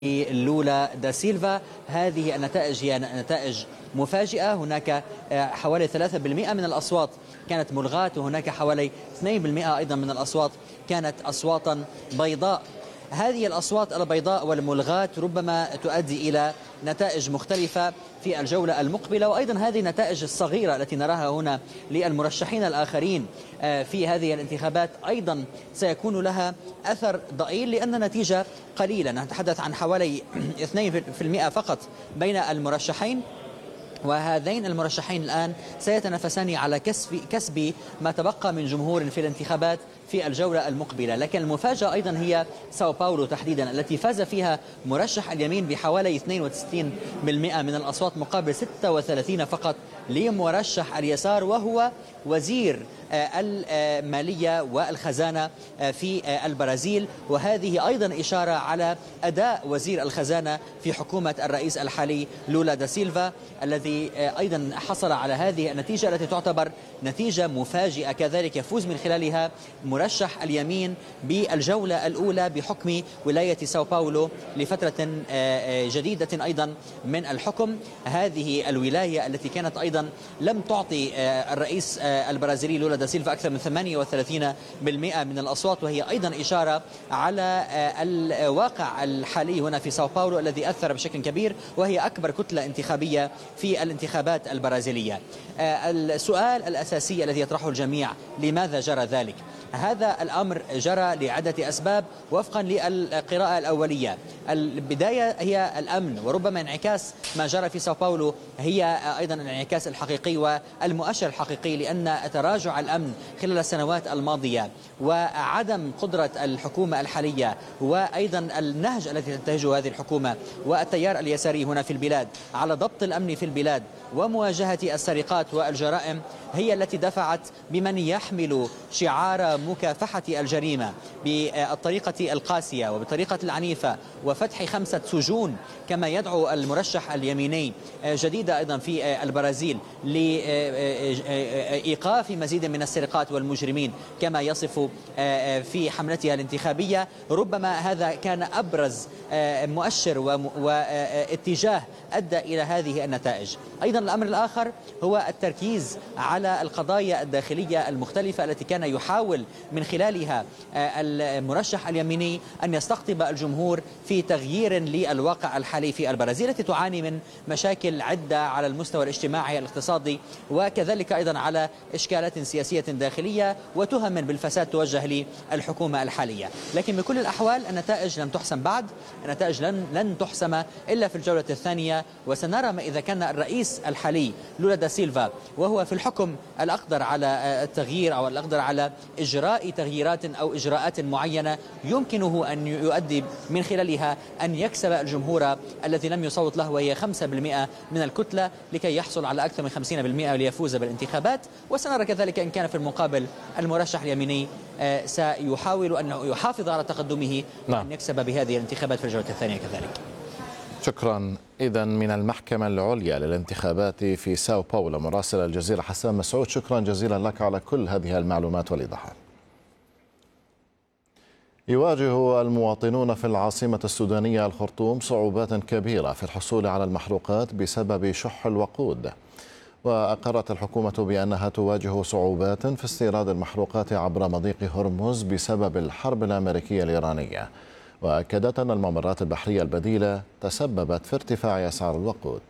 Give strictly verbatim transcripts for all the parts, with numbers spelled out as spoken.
لولا دا سيلفا. هذه النتائج هي نتائج مفاجئة. هناك حوالي ثلاثة بالمئة من الأصوات كانت ملغاة، وهناك حوالي اثنين بالمئة أيضا من الأصوات كانت أصواتا بيضاء. هذه الأصوات البيضاء والملغاة ربما تؤدي إلى نتائج مختلفة في الجولة المقبلة، وأيضا هذه النتائج الصغيرة التي نراها هنا للمرشحين الآخرين في هذه الانتخابات أيضا سيكون لها أثر ضئيل، لأن نتيجة قليلة. نتحدث عن حوالي اثنين بالمئة فقط بين المرشحين، وهذين المرشحين الآن سيتنافسان على كسب كسب ما تبقى من جمهور في الانتخابات في الجولة المقبلة. لكن المفاجأة أيضا هي ساو باولو تحديدا، التي فاز فيها مرشح اليمين بحوالي اثنين وستين بالمئة من الأصوات مقابل ستة وثلاثين فقط لمرشح اليسار، وهو وزير المالية والخزانة في البرازيل. وهذه أيضا إشارة على أداء وزير الخزانة في حكومة الرئيس الحالي لولا دا سيلفا، الذي أيضا حصل على هذه النتيجة التي تعتبر نتيجة مفاجئة. كذلك يفوز من خلالها مرشح اليمين بالجولة الأولى بحكم ولاية ساو باولو لفترة جديدة أيضا من الحكم. هذه الولاية التي كانت أيضا لم تعطي الرئيس البرازيلي لولا دا سيلفا أكثر من ثمانية وثلاثين بالمئة من الأصوات، وهي أيضا إشارة على الواقع الحالي هنا في ساو باولو الذي أثر بشكل كبير، وهي أكبر كتلة انتخابية في الانتخابات البرازيلية. السؤال الأساسي الذي يطرحه الجميع: لماذا جرى ذلك؟ هذا الأمر جرى لعدة أسباب وفقا للقراءة الأولية. البداية هي الأمن، وربما انعكاس ما جرى في ساو باولو هي أيضا الانعكاس الحقيقي والمؤشر الحقيقي، لأن تراجع الأمن خلال السنوات الماضية وعدم قدرة الحكومة الحالية وأيضا النهج الذي تنتهجه هذه الحكومة والتيار اليساري هنا في البلاد على ضبط الأمن في البلاد ومواجهة السرقات والجرائم هي التي دفعت بمن يحمل شعار مكافحة الجريمة بالطريقة القاسية وبالطريقة العنيفة وفتح خمسة سجون كما يدعو المرشح اليميني جديدة أيضا في البرازيل لإيقاف مزيد من السرقات والمجرمين كما يصف في حملتها الانتخابية. ربما هذا كان أبرز مؤشر واتجاه أدى إلى هذه النتائج. أيضا الأمر الآخر هو التركيز على القضايا الداخلية المختلفة التي كان يحاول من خلالها المرشح اليميني أن يستقطب الجمهور في تغيير للواقع الحالي في البرازيل، التي تعاني من مشاكل عدة على المستوى الاجتماعي الاقتصادي، وكذلك أيضا على إشكالات سياسية داخلية وتهم بالفساد توجه للحكومة الحالية. لكن بكل الأحوال النتائج لم تحسم بعد، النتائج لن, لن تحسم إلا في الجولة الثانية، وسنرى ما إذا كان الرئيس الحالي لولا دا سيلفا وهو في الحكم الأقدر على التغيير أو الأقدر على إجراء تغييرات أو إجراءات معينة يمكنه أن يؤدي من خلالها أن يكسب الجمهور الذي لم يصوت له، وهي خمسة بالمئة من الكتلة، لكي يحصل على أكثر من خمسين بالمئة ليفوز بالانتخابات. وسنرى كذلك إن كان في المقابل المرشح اليميني سيحاول أن يحافظ على تقدمه وأن يكسب بهذه الانتخابات في الجولة الثانية كذلك. شكرا. إذن من المحكمة العليا للانتخابات في ساو باولو مراسل الجزيرة حسام مسعود، شكرا جزيلا لك على كل هذه المعلومات والإيضاحات. يواجه المواطنون في العاصمة السودانية الخرطوم صعوبات كبيرة في الحصول على المحروقات بسبب شح الوقود، وأقرت الحكومة بأنها تواجه صعوبات في استيراد المحروقات عبر مضيق هرمز بسبب الحرب الأمريكية الإيرانية، وأكدت أن الممرات البحرية البديلة تسببت في ارتفاع أسعار الوقود.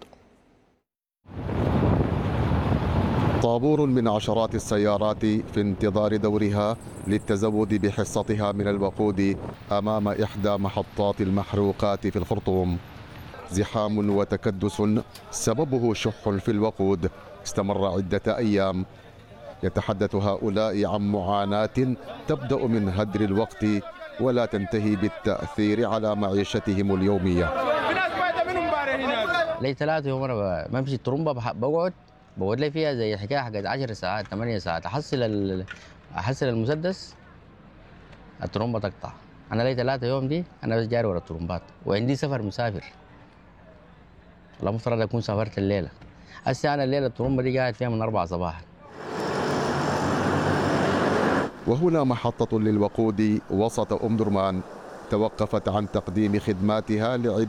طابور من عشرات السيارات في انتظار دورها للتزود بحصتها من الوقود أمام إحدى محطات المحروقات في الخرطوم. زحام وتكدس سببه شح في الوقود استمر عدة أيام. يتحدث هؤلاء عن معاناة تبدأ من هدر الوقت ولا تنتهي بالتأثير على معيشتهم اليومية. لي ثلاثة يوم أنا بمشي الطرمبة بقعد بقعد لي فيها زي الحكاية حقت عشر ساعات ثمانية ساعات أحصل ال... أحصل المسدس الطرمبة تقطع. أنا لي ثلاثة يوم دي أنا بس جاري ورا الطرمبات، وعندي سفر مسافر. والله مفترض أكون سافرت الليلة. هسه أنا الليلة الطرمبة دي قاعد فيها من أربعة صباحا. وهنا محطة للوقود وسط أم درمان توقفت عن تقديم خدماتها لعدة